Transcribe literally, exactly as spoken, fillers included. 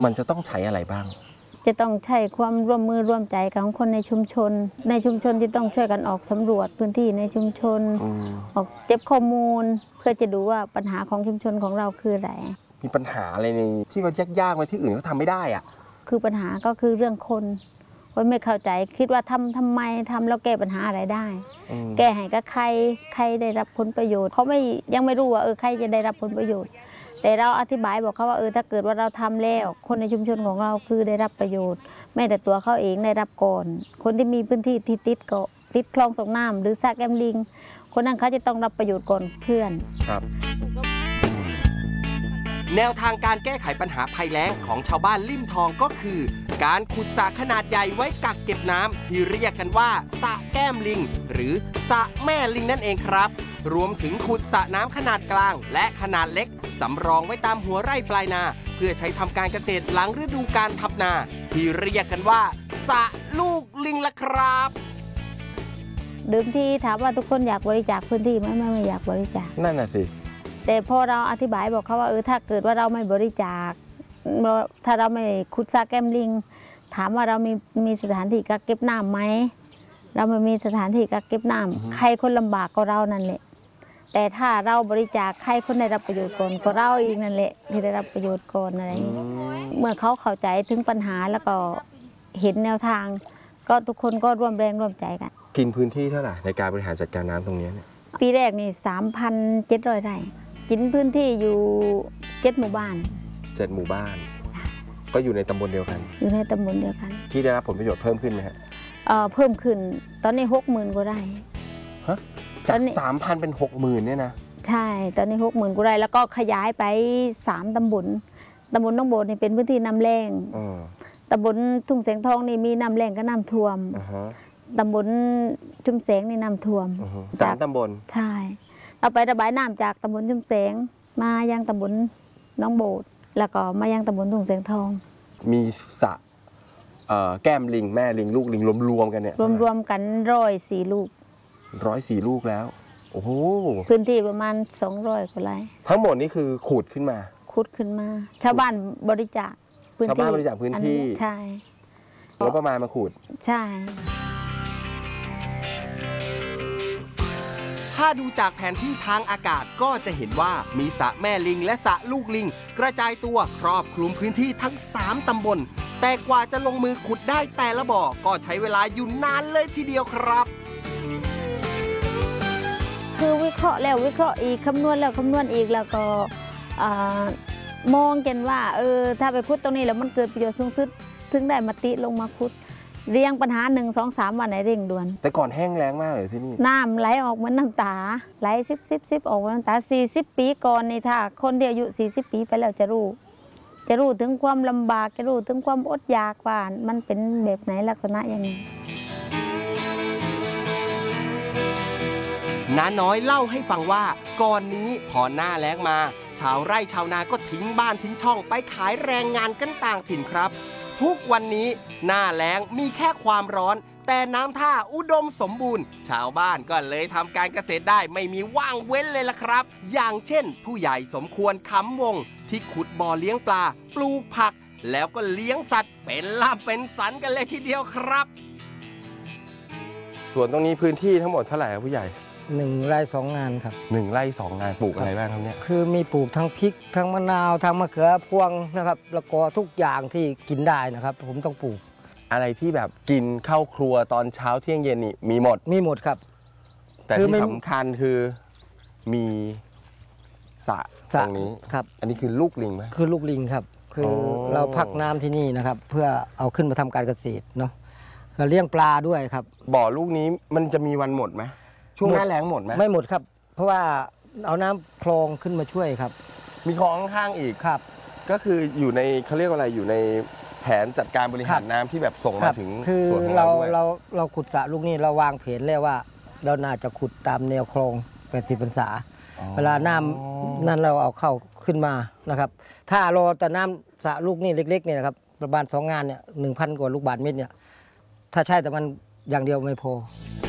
มันจะต้องใช้อะไรบ้างจะต้องใช้ความร่วมมือร่วมใจของคนในชุมชนในชุมชนที่ต้องช่วยกันออกสำรวจพื้นที่ในชุมชนออกเก็บข้อมูลเพื่อจะดูว่าปัญหาของชุมชนของเราคืออะไรมีปัญหาอะไรในที่ว่ายากๆไหมที่อื่นเขาทำไม่ได้อ่ะคือปัญหาก็คือเรื่องคนคนไม่เข้าใจคิดว่าทำทำไมทำแล้วแก้ปัญหาอะไรได้แก้ให้กับใครใครได้รับผลประโยชน์เขาไม่ยังไม่รู้ว่าเออใครจะได้รับผลประโยชน์แต่เราอธิบายบอกเขาว่าเออถ้าเกิดว่าเราทำแล้วคนในชุมชนของเราคือได้รับประโยชน์แม้แต่ตัวเขาเองได้รับก่อนคนที่มีพื้นที่ที่ติดเกาะติดคลองส่งน้ำหรือสระแก้มลิงคนนั้นเขาจะต้องรับประโยชน์ก่อนเพื่อนครับแนวทางการแก้ไขปัญหาภัยแล้งของชาวบ้านลิ่มทองก็คือการขุดสระขนาดใหญ่ไว้กักเก็บน้ำที่เรียกกันว่าสระแก้มลิงหรือสระแม่ลิงนั่นเองครับรวมถึงขุดสระน้ำขนาดกลางและขนาดเล็กสำรองไว้ตามหัวไร่ปลายนาเพื่อใช้ทำการเกษตรหลังฤดูการทำนาที่เรียกกันว่าสระลูกลิงละครับเดิมทีถามว่าทุกคนอยากบริจาคพื้นที่ไหมไม่ไม่อยากบริจาคนั่นน่ะสิแต่พอเราอธิบายบอกเขาว่าเออถ้าเกิดว่าเราไม่บริจาคถ้าเราไม่ขุดสระแก้มลิงถามว่าเรามีมีสถานที่กักเก็บน้ำไหมเราไม่มีสถานที่กักเก็บน้ำใครคนลำบากก็เรานั่นแหละแต่ถ้าเราบริจาคใครคนได้รับประโยชน์ก่อนก็เราเองนั่นแหละที่ได้รับประโยชน์ก่อนอะไรอย่างนี้เมื่อเขาเข้าใจถึงปัญหาแล้วก็เห็นแนวทางก็ทุกคนก็ร่วมแรงร่วมใจกันกินพื้นที่เท่าไหร่ในการบริหารจัดการน้ำตรงนี้เนี่ยปีแรกนี่สามพันเจ็ดร้อยไร่กินพื้นที่อยู่เจ็ดหมู่บ้านเจ็ดหมู่บ้านก็อยู่ในตำบลเดียวกันอยู่ในตำบลเดียวกันที่ได้รับผลประโยชน์เพิ่มขึ้นไหมฮะเอ่อเพิ่มขึ้นตอนนี้หกหมื่นกว่าไร่ฮะจากสามพันเป็นหกหมื่นเนี่ยนะใช่ตอนนี้หกหมื่นกว่าไร่แล้วก็ขยายไปสามตำบลตำบลน้องโบดนี่เป็นพื้นที่น้ำแรงตำบลทุ่งแสงทองนี่มีน้ำแรงก็น้ำท่วมตำบลชุมแสงนี่น้ำท่วมสามตำบลใช่เราไประบายน้ำจากตำบลชุมแสงมายังตำบลน้องโบดแล้วก็มายังตำบลทุ่งแสงทองมีสระแก้มลิงแม่ลิงลูกลิงรวมๆกันเนี่ยรวมๆกันร้อยสี่ลูกร้อยสี่ลูกแล้วโอ้โหพื้นที่ประมาณสองร้อยกว่าไร่ทั้งหมดนี่คือขุดขึ้นมาขุดขึ้นมาชาวบ้านบริจาคพื้นที่ชาวบ้านบริจาคพื้นที่ใช่งบประมาณมาขุดใช่ถ้าดูจากแผนที่ทางอากาศก็จะเห็นว่ามีสระแม่ลิงและสระลูกลิงกระจายตัวครอบคลุมพื้นที่ทั้งสามตำบลแต่กว่าจะลงมือขุดได้แต่ละบ่อก็ใช้เวลาอยู่นานเลยทีเดียวครับคือวิเคราะห์แล้ววิเคราะห์อีกคำนวณแล้วคำนวณอีกแล้วก็มองกันว่าเออถ้าไปขุดตรงนี้แล้วมันเกิดประโยชน์สูงสุดถึงได้มติลงมาขุดเรียงปัญหาหนึ่งสองสามวันไหนเร่งด่วนแต่ก่อนแห้งแล้งมากเลยที่นี่น้ำไหลออกเหมือนน้ำตาไหลซิบซิบซิบออกเหมือนน้ำตาสี่สิบปีก่อนนี่ถ้าคนที่อายุสี่สิบปีไปแล้วจะรู้จะรู้ถึงความลำบากจะรู้ถึงความอดอยากว่ามันเป็นแบบไหนลักษณะยังไงน้าน้อยเล่าให้ฟังว่าก่อนนี้พอหน้าแล้งมาชาวไร่ชาวนาก็ทิ้งบ้านทิ้งช่องไปขายแรงงานกันต่างถิ่นครับทุกวันนี้หน้าแล้งมีแค่ความร้อนแต่น้ำท่าอุดมสมบูรณ์ชาวบ้านก็เลยทำการเกษตรได้ไม่มีว่างเว้นเลยล่ะครับอย่างเช่นผู้ใหญ่สมควรขำวงที่ขุดบ่อเลี้ยงปลาปลูกผักแล้วก็เลี้ยงสัตว์เป็นลาบเป็นสันกันเลยทีเดียวครับส่วนตรงนี้พื้นที่ทั้งหมดเท่าไหร่ครับผู้ใหญ่หนึ่งไร่สองงานครับหนึ่งไร่สองงานปลูกอะไรบ้างครับเนี่ยคือมีปลูกทั้งพริกทั้งมะนาวทั้งมะเขือพวงนะครับแล้วก็ทุกอย่างที่กินได้นะครับผมต้องปลูกอะไรที่แบบกินเข้าครัวตอนเช้าเที่ยงเย็นนี่มีหมดมีหมดครับแต่ที่สำคัญคือมีสระตรงนี้ครับอันนี้คือลูกลิงไหมคือลูกลิงครับคือเราพักน้ำที่นี่นะครับเพื่อเอาขึ้นมาทำการเกษตรเนาะเราเลี้ยงปลาด้วยครับบ่อลูกนี้มันจะมีวันหมดไหมช่วงหน้าแล้งหมดไหมไม่หมดครับเพราะว่าเอาน้ำคลองขึ้นมาช่วยครับมีคลองข้างๆอีกครับก็คืออยู่ในเขาเรียกว่าอะไรอยู่ในแผนจัดการบริหารน้ำที่แบบส่งมาถึงส่วนของเราด้วยเราเราขุดสระลูกนี้เราวางแผนแล้วว่าเราน่าจะขุดตามแนวคลองแปดสิบพรรษาเวลาน้ำนั้นเราเอาเข้าขึ้นมานะครับถ้ารอแต่น้ำสระลูกนี่เล็กๆเนี่ยนะครับประมาณสองงานเนี่ยหนึ่งพันกว่าลูกบาศก์เมตรเนี่ยถ้าใช่แต่มันอย่างเดียวไม่พอ